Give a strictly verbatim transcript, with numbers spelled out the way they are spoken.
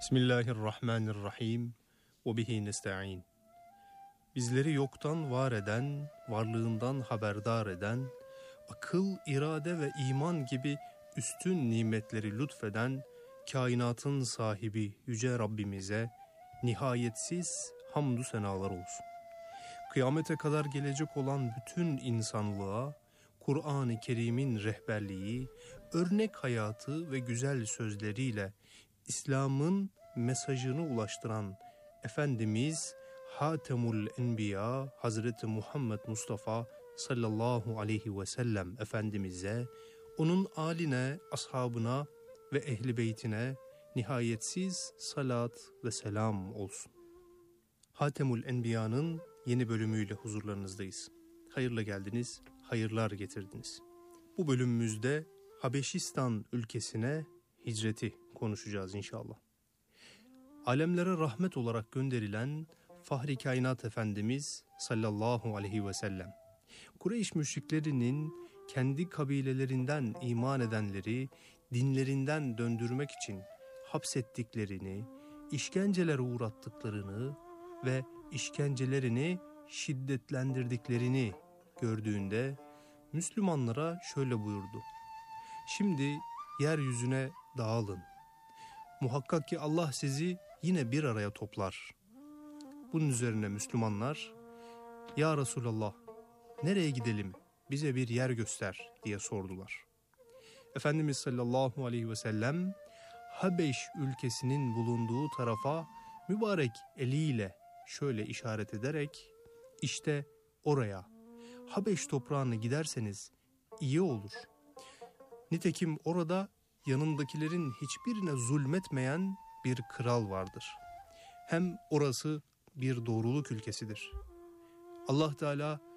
Bismillahirrahmanirrahim. Ve bihi nesta'in. Bizleri yoktan var eden, varlığından haberdar eden, akıl, irade ve iman gibi üstün nimetleri lütfeden, kainatın sahibi Yüce Rabbimize nihayetsiz hamdü senalar olsun. Kıyamete kadar gelecek olan bütün insanlığa, Kur'an-ı Kerim'in rehberliği, örnek hayatı ve güzel sözleriyle İslam'ın mesajını ulaştıran Efendimiz Hatemul Enbiya Hazreti Muhammed Mustafa sallallahu aleyhi ve sellem Efendimiz'e, onun âline, ashabına ve ehli beytine nihayetsiz salat ve selam olsun. Hatemul Enbiya'nın yeni bölümüyle huzurlarınızdayız. Hayırla geldiniz, hayırlar getirdiniz. Bu bölümümüzde Habeşistan ülkesine hicreti konuşacağız inşallah. Alemlere rahmet olarak gönderilen Fahri Kainat Efendimiz sallallahu aleyhi ve sellem, Kureyş müşriklerinin kendi kabilelerinden iman edenleri dinlerinden döndürmek için hapsettiklerini, işkencelere uğrattıklarını ve işkencelerini şiddetlendirdiklerini gördüğünde Müslümanlara şöyle buyurdu: "Şimdi yeryüzüne dağılın. Muhakkak ki Allah sizi yine bir araya toplar." Bunun üzerine Müslümanlar, "Ya Resulallah, nereye gidelim? Bize bir yer göster," diye sordular. Efendimiz sallallahu aleyhi ve sellem Habeş ülkesinin bulunduğu tarafa mübarek eliyle şöyle işaret ederek, "İşte oraya, Habeş toprağına giderseniz iyi olur. Nitekim orada yanındakilerin hiçbirine zulmetmeyen bir kral vardır. Hem orası bir doğruluk ülkesidir. Allah Teala